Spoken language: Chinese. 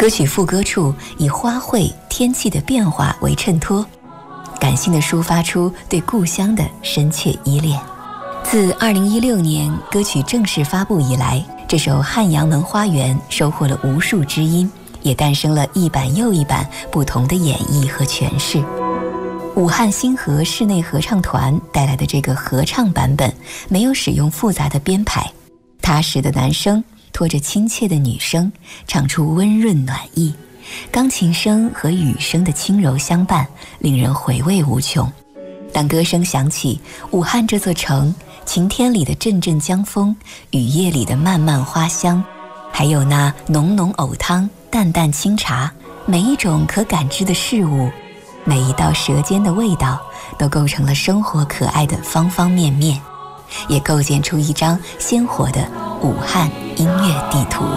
歌曲副歌处以花卉、天气的变化为衬托，感性地抒发出对故乡的深切依恋。自2016年歌曲正式发布以来，这首《汉阳门花园》收获了无数知音，也诞生了一版又一版不同的演绎和诠释。武汉星河室内合唱团带来的这个合唱版本，没有使用复杂的编排，踏实的男声拖着亲切的女声，唱出温润暖意，钢琴声和雨声的轻柔相伴，令人回味无穷。当歌声响起，武汉这座城，晴天里的阵阵江风，雨夜里的漫漫花香，还有那浓浓藕汤、淡淡清茶，每一种可感知的事物，每一道舌尖的味道，都构成了生活可爱的方方面面，也构建出一张鲜活的武汉音乐地图。